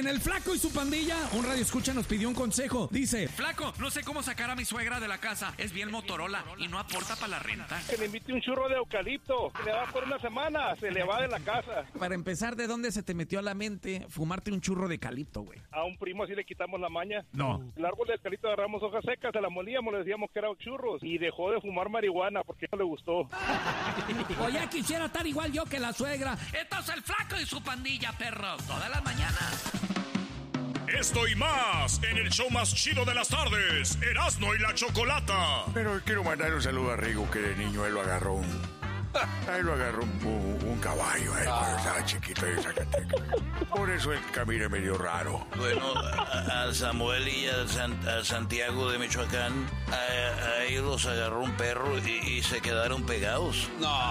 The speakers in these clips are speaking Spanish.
En el Flaco y su pandilla, un radioescucha nos pidió un consejo. Dice: Flaco, no sé cómo sacar a mi suegra de la casa. Es bien Motorola y no aporta para la renta. Que le invite un churro de eucalipto. Se le va por una semana, se le va de la casa. para empezar, ¿de dónde se te metió a la mente fumarte un churro de calipto, güey? A un primo así le quitamos la maña. No. El árbol de eucalipto agarramos hojas secas, se las molíamos, le decíamos que eran churros. Y dejó de fumar marihuana porque no le gustó. O ya quisiera estar igual yo que la suegra. Entonces el Flaco y su pandilla, perro. Todas las mañanas. Esto y más en el show más chido de las tardes, Erasmo y la Chocolata. Pero quiero mandar un saludo a Rigo, que de niño él lo agarró un caballo, cuando estaba chiquito en Zacatecas. Por eso él camina medio raro. Bueno, a Samuel y a Santiago de Michoacán, a ellos los agarró un perro y se quedaron pegados.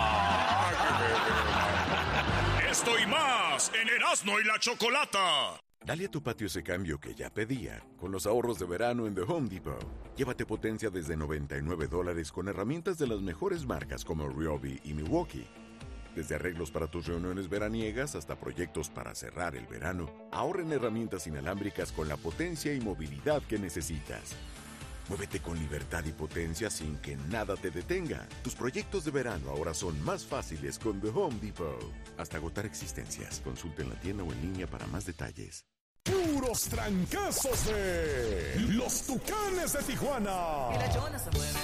Esto y más en Erasmo y la Chocolata. Dale a tu patio ese cambio que ya pedía. Con los ahorros de verano en The Home Depot. Llévate potencia desde $99 con herramientas de las mejores marcas como Ryobi y Milwaukee. Desde arreglos para tus reuniones veraniegas hasta proyectos para cerrar el verano. Ahorra en herramientas inalámbricas con la potencia y movilidad que necesitas. Muévete con libertad y potencia sin que nada te detenga. Tus proyectos de verano ahora son más fáciles con The Home Depot. Hasta agotar existencias. Consulta en la tienda o en línea para más detalles. Puros trancazos de los Tucanes de Tijuana.